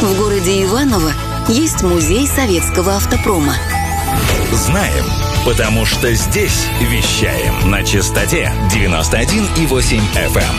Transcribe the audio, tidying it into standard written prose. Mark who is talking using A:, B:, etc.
A: В городе Иваново есть музей советского автопрома.
B: Знаем, потому что здесь вещаем на частоте 91,8 FM.